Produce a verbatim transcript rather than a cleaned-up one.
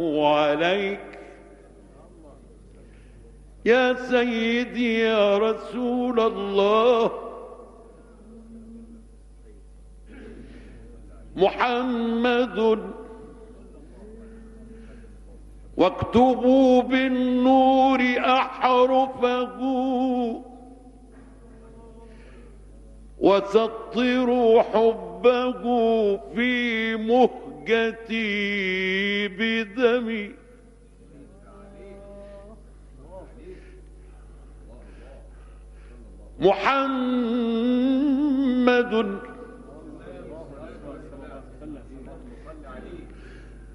عليك يا سيدي يا رسول الله محمد، واكتبوا بالنور أحرفه وسطروا حبه في مهجتي بدمي. محمد